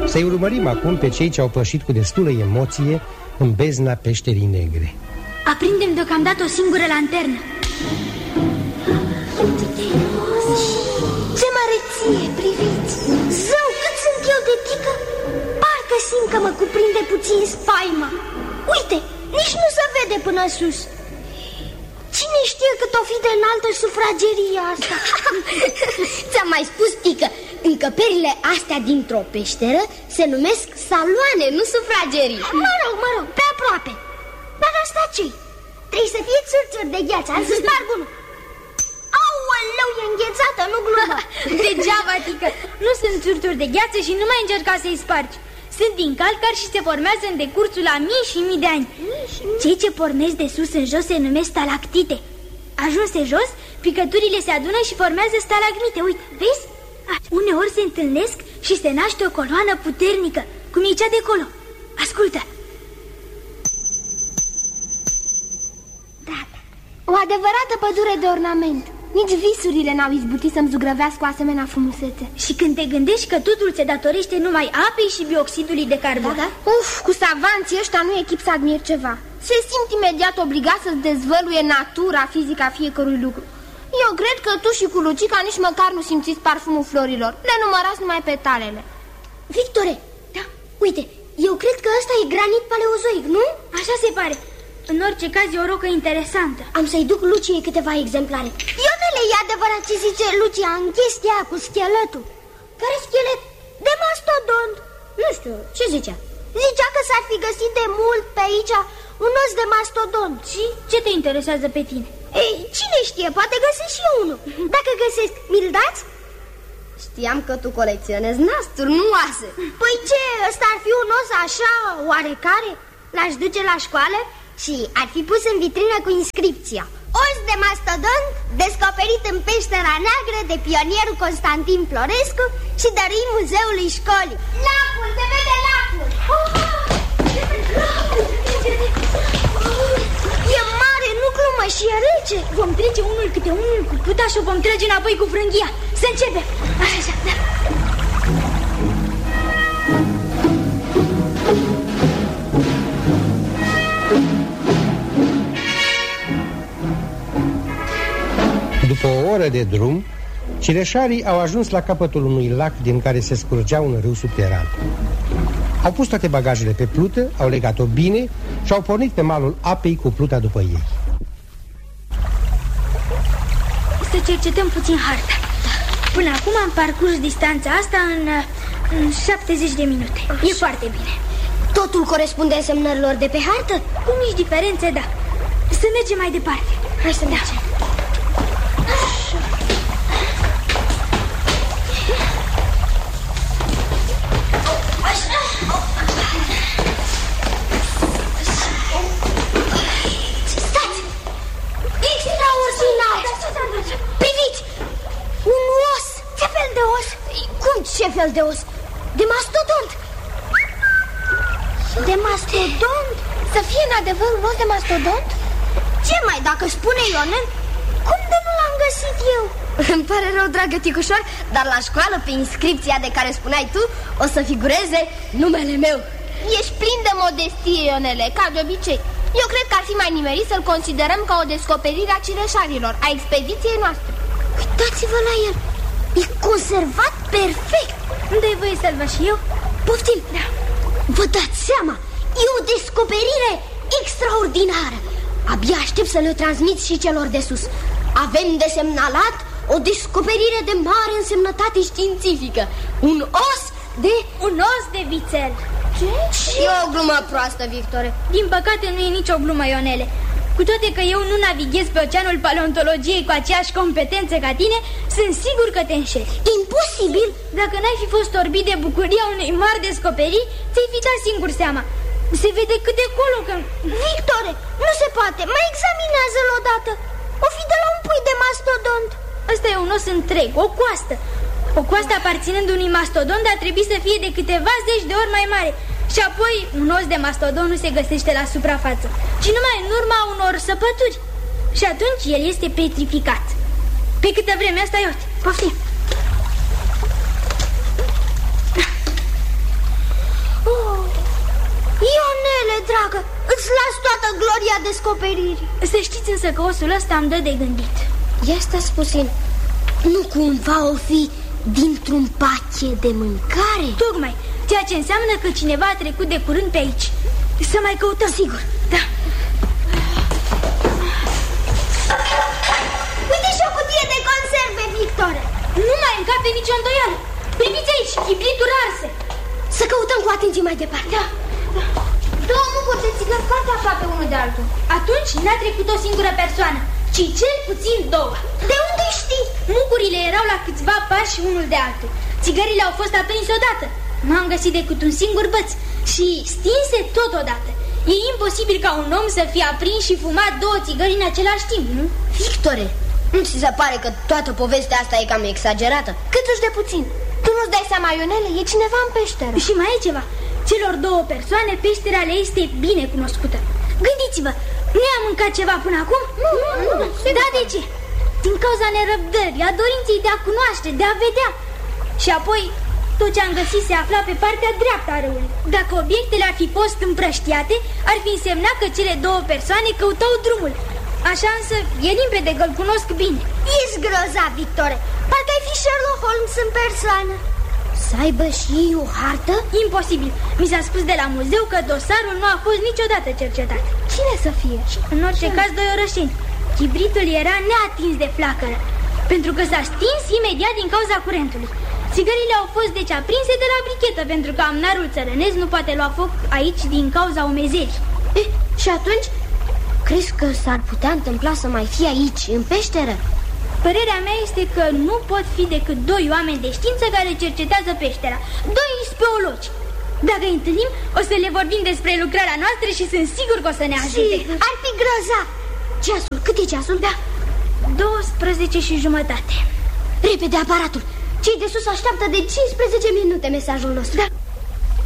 Să-i urmărim acum pe cei ce au pășit cu destulă emoție în bezna peșterii negre. Aprindem deocamdată o singură lanternă. Ce măreție, priviți! Zău, cât sunt eu de tică! Parcă simt că mă cuprinde puțin spaima. Uite, nici nu se vede până sus. Cine știe cât o fi de înaltă sufrageria asta? Ți-am mai spus, tică, încăperile astea dintr-o peșteră se numesc saloane, nu sufragerii. Mă rog, pe aproape. Dar asta ce-i? Trebuie să fie țârțuri de gheață, am să sparg unul. Aoleu, e înghețată, nu glumă. Degeaba, tică, nu sunt țârțuri de gheață și nu mai încerca să-i spargi. Sunt din calcar și se formează în decursul a mii și mii de ani. Cei ce pornesc de sus în jos se numesc stalactite. Ajunse jos, picăturile se adună și formează stalagmite. Uite, vezi? Uneori se întâlnesc și se naște o coloană puternică, cum e cea de acolo. Ascultă! Da, o adevărată pădure de ornament. Nici visurile n-au izbutit să-mi zugrăvească o asemenea frumusețe. Și când te gândești că totul se datorește numai apei și bioxidului de carbon. Da? Uf, cu savanții ăștia nu e chip să admir ceva. Se simt imediat obligat să-ți dezvăluie natura fizică a fiecărui lucru. Eu cred că tu și cu Lucica nici măcar nu simțiți parfumul florilor. Le numărați numai petalele. Victore, da, uite, eu cred că ăsta e granit paleozoic, nu? Așa se pare. În orice caz e o rocă interesantă. Am să-i duc Luciei câteva exemplare. Ionele, e adevărat ce zice Lucia în chestia cu scheletul. Care schelet? De mastodont. Nu știu, ce zicea? Zicea că s-ar fi găsit de mult pe aici un os de mastodont. Și ce te interesează pe tine? Ei, cine știe, poate găsesc și eu unul. Dacă găsesc, mi-l dați? Știam că tu colecționezi nasturi, nu oase. Păi ce, ăsta ar fi un os așa, oarecare? L-aș duce la școală și ar fi pus în vitrină cu inscripția: os de mastodont descoperit în peștera neagră de pionierul Constantin Florescu și dăruit muzeului școlii. Lacul, se vede lacul! E mare, nu glumă, și e rece. Vom trece unul câte unul cu puta și o vom trage înapoi cu frânghia. Să începem! Așa, da. După o oră de drum, cireșarii au ajuns la capătul unui lac din care se scurgea un râu subteran. Au pus toate bagajele pe plută, au legat-o bine și au pornit pe malul apei cu pluta după ei. Să cercetăm puțin harta. Până acum am parcurs distanța asta în 70 de minute. E foarte bine. Totul corespunde însemnărilor de pe hartă? Cu mici diferențe, da. Să mergem mai departe. Hai să mergem. Stați! Extraordinar! Priviți! Un os! Ce fel de os? Cum ce fel de os? De mastodont! De mastodont? Să fie în adevăr un os de mastodont? Ce mai, dacă spune Ionel? Cum de nu l-am găsit eu? Îmi pare rău, dragă ticușor, dar la școală, pe inscripția de care spuneai tu, o să figureze numele meu. Ești plin de modestie, Ionele, ca de obicei. Eu cred că ar fi mai nimerit să-l considerăm ca o descoperire a cireșarilor, a expediției noastre. Uitați-vă la el, e conservat perfect. Unde-i voie să-l văd și eu? Poftim, da. Vă dați seama, e o descoperire extraordinară. Abia aștept să le transmit și celor de sus. Avem de semnalat o descoperire de mare însemnătate științifică. Un os de vițel. Ce? E o glumă proastă, Victore. Din păcate nu e nicio glumă, Ionele. Cu toate că eu nu navighez pe oceanul paleontologiei cu aceeași competență ca tine, sunt sigur că te înșeli. Imposibil! Dacă n-ai fi fost orbit de bucuria unei mari descoperiri, ți-ai fi dat singur seama. Se vede cât de colo că... Victore, nu se poate, mai examinează-l odată. O fi de la un pui de mastodont. Ăsta e un os întreg, o coastă. O coastă aparținând unui mastodont ar trebui să fie de câteva zeci de ori mai mare. Și apoi un os de mastodont nu se găsește la suprafață, ci numai în urma unor săpături. Și atunci el este petrificat. Pe câtă vreme asta, iute, poftim. dragă, îți las toată gloria descoperirii. Să știți însă că osul ăsta îmi dă de gândit. Ia stați puțin, nu cumva o fi dintr-un pachet de mâncare? Tocmai, ceea ce înseamnă că cineva a trecut de curând pe aici. Să mai căutăm. Sigur. Da. Uite și o cutie de conserve, Victore. Nu mai încape nicio îndoială. Priviți aici, chibrituri arse. Să căutăm cu atenție mai departe. Da. Două mucuri de țigări foarte aproape unul de altul. Atunci n-a trecut o singură persoană, ci cel puțin două. De unde știi? Mucurile erau la câțiva pași unul de altul. Țigările au fost aprinse odată. N-am găsit decât un singur băț și stinse totodată. E imposibil ca un om să fie aprins și fumat două țigări în același timp, nu? Victore, nu ți se pare că toată povestea asta e cam exagerată? Câtuși de puțin. Tu nu-ți dai seama, Ionele, e cineva în peșteră. Și mai e ceva. Celor două persoane, peștera le este bine cunoscută. Gândiți-vă, nu am mâncat ceva până acum? Nu. Da, de ce? Din cauza nerăbdării, a dorinței de a cunoaște, de a vedea. Și apoi, tot ce am găsit se afla pe partea dreaptă a râului. Dacă obiectele ar fi fost împrăștiate, ar fi însemnat că cele două persoane căutau drumul. Așa însă, e limpede că îl cunosc bine. Ești grozav, Victore. Parcă ai fi Sherlock Holmes în persoană. Să aibă și ei o hartă? Imposibil. Mi s-a spus de la muzeu că dosarul nu a fost niciodată cercetat. Cine să fie? În orice caz, doi orășeni. Chibritul era neatins de flacără, pentru că s-a stins imediat din cauza curentului. Țigările au fost deci aprinse de la brichetă, pentru că amnarul țărănesc nu poate lua foc aici din cauza umezerii. Și atunci, crezi că s-ar putea întâmpla să mai fie aici, în peșteră? Părerea mea este că nu pot fi decât doi oameni de știință care cercetează peștera, doi speologi. Dacă îi întâlnim, o să le vorbim despre lucrarea noastră și sunt sigur că o să ne ajute. Ar fi grozav. Ceasul, cât e ceasul? Da, 12:30. Repede aparatul. Cei de sus așteaptă de 15 minute mesajul nostru. Da.